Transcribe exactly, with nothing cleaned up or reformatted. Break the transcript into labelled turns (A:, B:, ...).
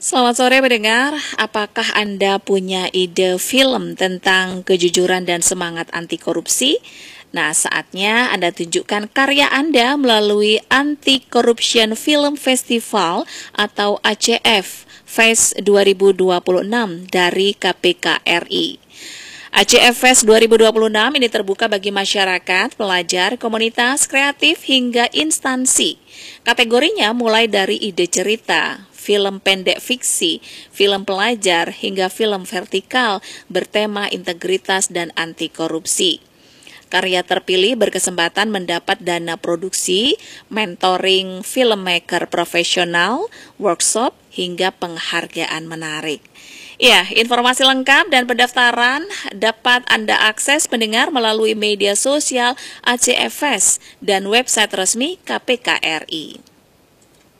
A: Selamat sore pendengar, apakah Anda punya ide film tentang kejujuran dan semangat anti korupsi? Nah, saatnya Anda tunjukkan karya Anda melalui Anti Corruption Film Festival atau A C F Fest dua ribu dua puluh enam dari K P K R I. A C F Fest dua ribu dua puluh enam ini terbuka bagi masyarakat, pelajar, komunitas, kreatif, hingga instansi. Kategorinya mulai dari ide cerita, film pendek fiksi, film pelajar, hingga film vertikal bertema integritas dan anti korupsi. Karya terpilih berkesempatan mendapat dana produksi, mentoring filmmaker profesional, workshop, hingga penghargaan menarik. Ya, informasi lengkap dan pendaftaran dapat Anda akses pendengar melalui media sosial A C F Fest dan website resmi K P K R I.